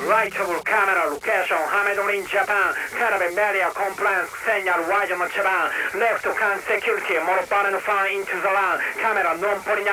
라이트able 카메라 로케이션 하메돈 인 자판 카라벤 메디아 컴플라이언스 세냐를 와이저만 차반 레프트 칸 세큐리티 모로 빠르는 파인 인투 더 란 카메라 non